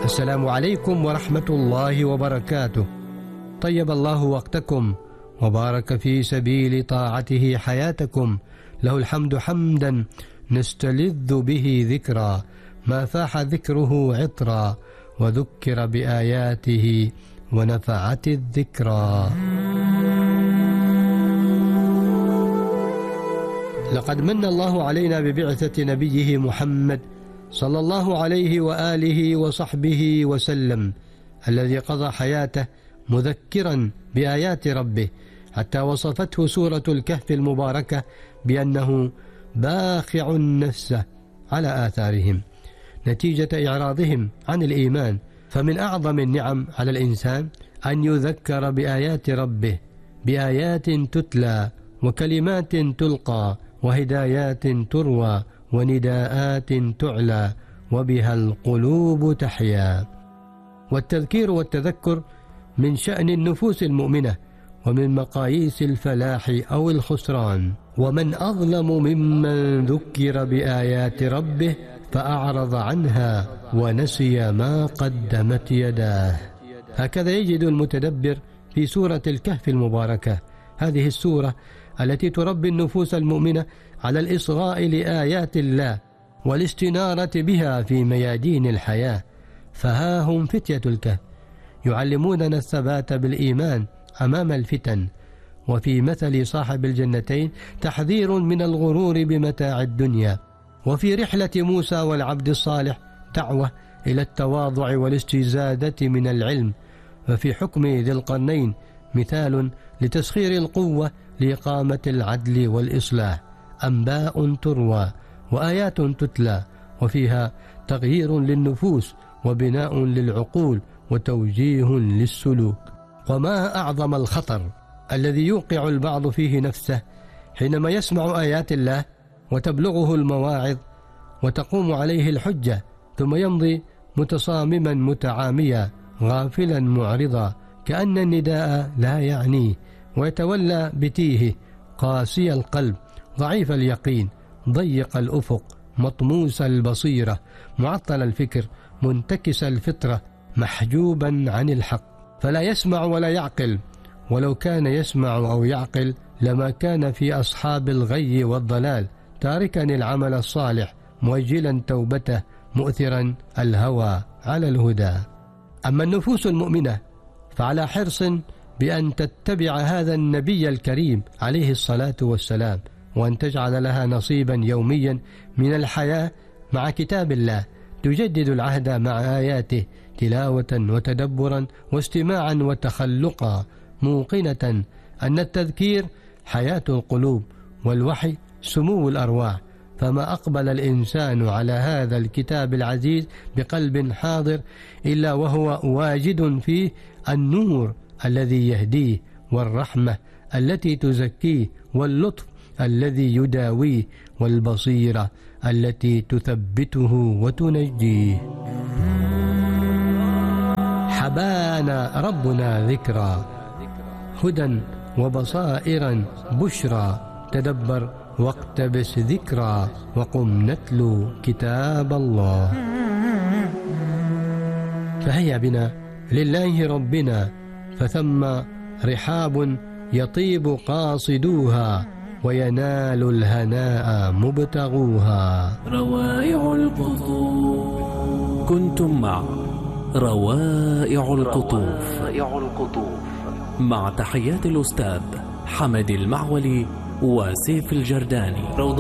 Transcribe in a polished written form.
السلام عليكم ورحمة الله وبركاته. طيب الله وقتكم وبارك في سبيل طاعته حياتكم. له الحمد حمدا نستلذ به ذكرا، ما فاح ذكره عطرا، وذكر بآياته ونفعت الذكرى. لقد من الله علينا ببعثة نبيه محمد صلى الله عليه وآله وصحبه وسلم، الذي قضى حياته مذكرا بآيات ربه، حتى وصفته سورة الكهف المباركة بأنه باخع نفسه على آثارهم نتيجة إعراضهم عن الإيمان. فمن أعظم النعم على الإنسان أن يذكر بآيات ربه، بآيات تتلى وكلمات تلقى وهدايات تروى ونداءات تعلى وبها القلوب تحيا. والتذكير والتذكر من شأن النفوس المؤمنة ومن مقاييس الفلاح أو الخسران. ومن أظلم ممن ذكر بآيات ربه فأعرض عنها ونسي ما قدمت يداه. هكذا يجد المتدبر في سورة الكهف المباركة، هذه السورة التي تربي النفوس المؤمنة على الإصغاء لآيات الله والاستنارة بها في ميادين الحياة. فها هم فتية الكهف يعلموننا الثبات بالإيمان أمام الفتن. وفي مثل صاحب الجنتين تحذير من الغرور بمتاع الدنيا. وفي رحلة موسى والعبد الصالح دعوة إلى التواضع والاستزادة من العلم. وفي حكم ذي القرنين مثال لتسخير القوة لإقامة العدل والإصلاح. أنباء تروى وآيات تتلى، وفيها تغيير للنفوس وبناء للعقول وتوجيه للسلوك. وما أعظم الخطر الذي يوقع البعض فيه نفسه حينما يسمع آيات الله وتبلغه المواعظ وتقوم عليه الحجة، ثم يمضي متصامما متعاميا غافلا معرضا كأن النداء لا يعنيه، ويتولى بتيهه قاسي القلب ضعيف اليقين ضيق الأفق مطموس البصيرة معطل الفكر منتكس الفطرة محجوبا عن الحق، فلا يسمع ولا يعقل. ولو كان يسمع أو يعقل لما كان في أصحاب الغي والضلال، تاركا العمل الصالح مؤجلا توبته مؤثرا الهوى على الهدى. أما النفوس المؤمنة فعلى حرص بأن تتبع هذا النبي الكريم عليه الصلاة والسلام، وأن تجعل لها نصيبا يوميا من الحياة مع كتاب الله، تجدد العهد مع آياته تلاوة وتدبرا واستماعا وتخلقا، موقنة أن التذكير حياة القلوب والوحي سمو الأرواح. فما أقبل الإنسان على هذا الكتاب العزيز بقلب حاضر إلا وهو واجد فيه النور الذي يهديه، والرحمة التي تزكيه، واللطف الذي يداويه، والبصيرة التي تثبته وتنجيه. حبانا ربنا ذكرا هدى وبصائرا بشرى، تدبر واقتبس ذكرى وقم نتلو كتاب الله. فهيا بنا لله ربنا، فثم رحاب يطيب قاصدوها وينال الهناء مبتغوها. روائع القطوف. كنتم مع روائع القطوف مع تحيات الأستاذ حمد المعولي وسيف الجرداني.